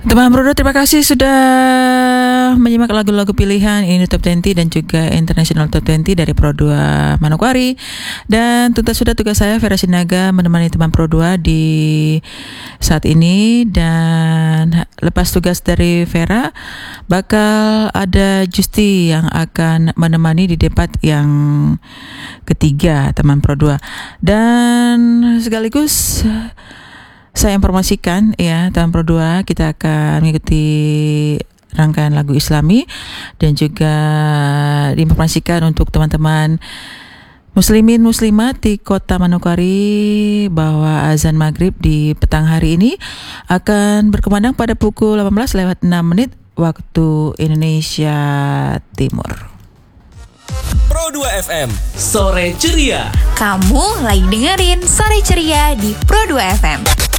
Teman Brodo, terima kasih sudah menyimak lagu-lagu pilihan ini Top 20 dan juga International Top 20 dari Pro 2 Manokwari. Dan tuntas sudah tugas saya Vera Sinaga menemani teman Pro 2 di saat ini. Dan lepas tugas dari Vera, bakal ada Justi yang akan menemani di debat yang ketiga teman Pro 2. Dan sekaligus saya informasikan ya, teman Pro 2 kita akan mengikuti rangkaian lagu Islami dan juga diinformasikan untuk teman-teman muslimin muslimat di kota Manokwari bahwa azan maghrib di petang hari ini akan berkumandang pada pukul 18:06 waktu Indonesia Timur. Pro 2 FM Sore Ceria. Kamu lagi dengerin Sore Ceria di Pro 2 FM.